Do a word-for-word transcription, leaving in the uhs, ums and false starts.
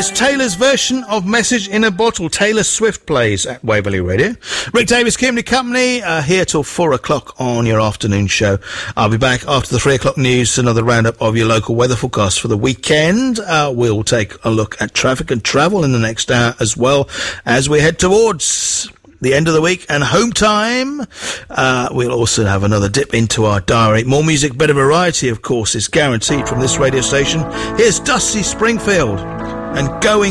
is Taylor's version of Message in a Bottle. Taylor Swift plays at Waverley Radio. Rick Davis, Kimberly Company, uh, here till four o'clock on your afternoon show. I'll be back after the three o'clock news, another roundup of your local weather forecast for the weekend. Uh, we'll take a look at traffic and travel in the next hour as well as we head towards the end of the week and home time. Uh, we'll also have another dip into our diary. More music, better variety, of course, is guaranteed from this radio station. Here's Dusty Springfield and Going